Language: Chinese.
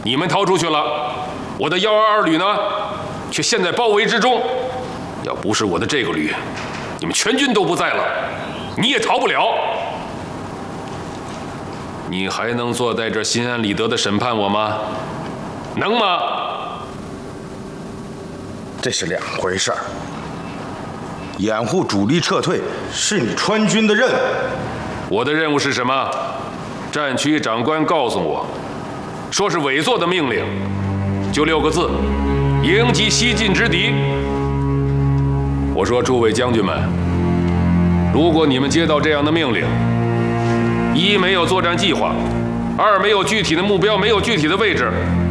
你们逃出去了，我的122旅呢，却陷在包围之中。要不是我的这个旅，你们全军都不在了，你也逃不了。你还能坐在这心安理得的审判我吗？能吗？ 这是两回事儿。掩护主力撤退是你川军的任务。 我的任务是什么？战区长官告诉我，说是委座的命令，就6个字：迎击西进之敌。我说，诸位将军们，如果你们接到这样的命令，一没有作战计划，二没有具体的目标，没有具体的位置，